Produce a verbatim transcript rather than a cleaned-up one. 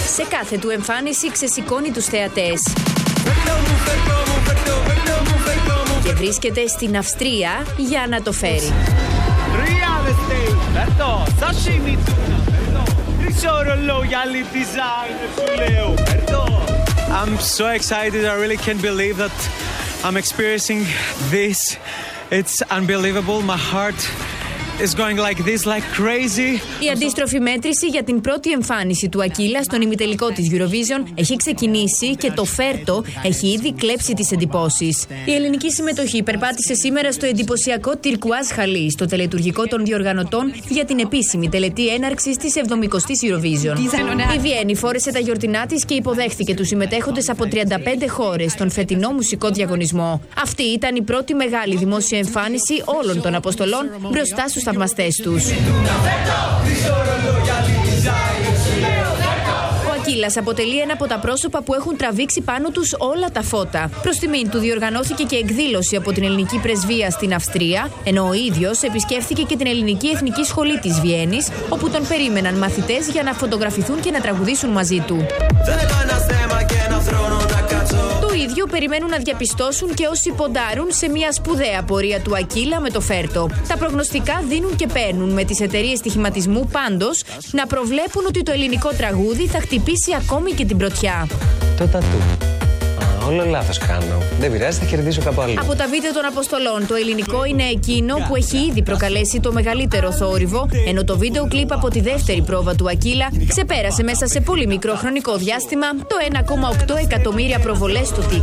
Σε κάθε του εμφάνιση ξεσηκώνει τους θεατές. Και βρίσκεται στην Αυστρία για να το φέρει. I'm so excited. I really can't believe that I'm experiencing this. It's unbelievable. My heart is going like this, like crazy. Η αντίστροφη μέτρηση για την πρώτη εμφάνιση του Ακύλα στον ημιτελικό της Eurovision έχει ξεκινήσει και το φέρτο έχει ήδη κλέψει τις εντυπώσεις. Η ελληνική συμμετοχή περπάτησε σήμερα στο εντυπωσιακό Τυρκουάζ Χαλί, στο τελετουργικό των διοργανωτών για την επίσημη τελετή έναρξης της εβδομηκοστής Eurovision. Η Βιέννη φόρεσε τα γιορτινά της και υποδέχθηκε τους συμμετέχοντες από τριάντα πέντε χώρες στον φετινό μουσικό διαγωνισμό. Αυτή ήταν η πρώτη μεγάλη δημόσια εμφάνιση όλων των αποστολών μπροστά στους θαυμαστές τους. Ο Ακύλας αποτελεί ένα από τα πρόσωπα που έχουν τραβήξει πάνω τους όλα τα φώτα. Προς τιμήν του διοργανώθηκε και εκδήλωση από την ελληνική πρεσβεία στην Αυστρία, ενώ ο ίδιος επισκέφθηκε και την ελληνική εθνική σχολή της Βιέννης, όπου τον περίμεναν μαθητές για να φωτογραφηθούν και να τραγουδήσουν μαζί του. Το ίδιο περιμένουν να διαπιστώσουν και όσοι ποντάρουν σε μια σπουδαία πορεία του Ακύλα με το φέρτο. Τα προγνωστικά δίνουν και παίρνουν, με τις εταιρείες στοιχηματισμού πάντως να προβλέπουν ότι το ελληνικό τραγούδι θα χτυπήσει ακόμη και την πρωτιά. Το τατού. Α, όλο λάθος κάνω. Δεν πειράζει, θα κερδίσω κάπου αλλού. Από τα βίντεο των αποστολών, το ελληνικό είναι εκείνο που έχει ήδη προκαλέσει το μεγαλύτερο θόρυβο, ενώ το βίντεο κλιπ από τη δεύτερη πρόβα του Ακύλα ξεπέρασε μέσα σε πολύ μικρό χρονικό διάστημα το ένα κόμμα οκτώ εκατομμύρια προβολές στο TikTok.